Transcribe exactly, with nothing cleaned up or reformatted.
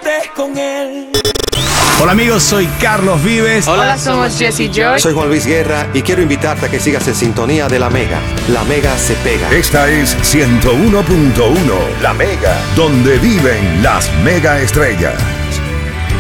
estés con él. Hola amigos, soy Carlos Vives. Hola, somos Jesse Joy. Soy Juan Luis Guerra y quiero invitarte a que sigas en sintonía de La Mega. La Mega se pega. Esta es ciento uno punto uno, La Mega, donde viven las mega estrellas.